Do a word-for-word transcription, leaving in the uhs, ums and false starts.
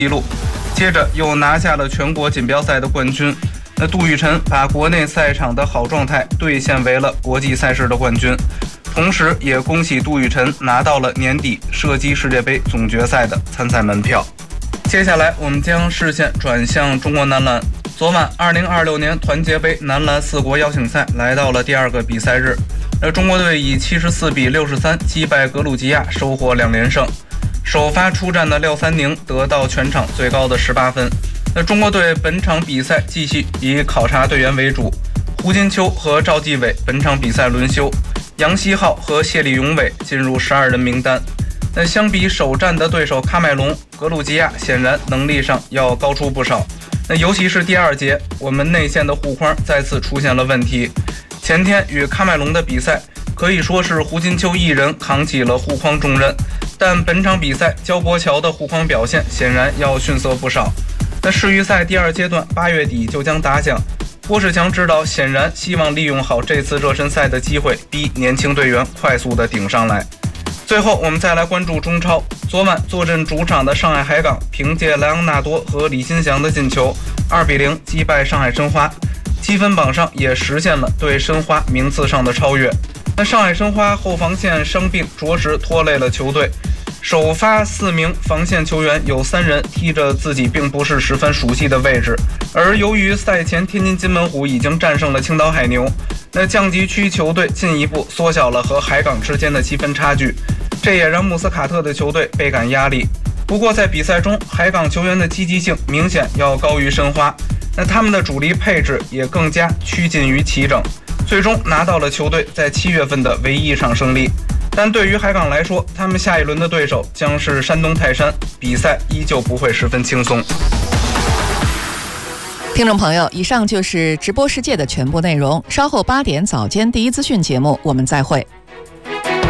纪录，接着又拿下了全国锦标赛的冠军。那杜雨辰把国内赛场的好状态兑现为了国际赛事的冠军，同时也恭喜杜雨辰拿到了年底射击世界杯总决赛的参赛门票。接下来我们将视线转向中国男篮。昨晚二零二六年团结杯男篮四国邀请赛来到了第二个比赛日，而中国队以七十四比六十三击败格鲁吉亚，收获两连胜。首发出战的廖三宁得到全场最高的十八分。那中国队本场比赛继续以考察队员为主，胡金秋和赵继伟本场比赛轮休，杨希浩和谢立永伟进入十二人名单。那相比首战的对手喀麦隆，格鲁吉亚显然能力上要高出不少。那尤其是第二节，我们内线的护框再次出现了问题。前天与喀麦隆的比赛可以说是胡金秋一人扛起了护框重任，但本场比赛焦博乔的护框表现显然要逊色不少。那世预赛第二阶段八月底就将打响，郭士强指导显然希望利用好这次热身赛的机会，逼年轻队员快速的顶上来。最后我们再来关注中超。昨晚坐镇主场的上海海港凭借莱昂纳多和李金祥的进球二比零击败上海申花，积分榜上也实现了对申花名次上的超越。那上海申花后防线伤病着实拖累了球队，首发四名防线球员有三人踢着自己并不是十分熟悉的位置，而由于赛前天津津门虎已经战胜了青岛海牛，那降级区球队进一步缩小了和海港之间的积分差距，这也让穆斯卡特的球队倍感压力。不过在比赛中，海港球员的积极性明显要高于申花，那他们的主力配置也更加趋近于齐整，最终拿到了球队在七月份的唯一一场胜利。但对于海港来说，他们下一轮的对手将是山东泰山，比赛依旧不会十分轻松。 听众朋友，以上就是直播世界的全部内容，稍后八点早间第一资讯节目我们再会。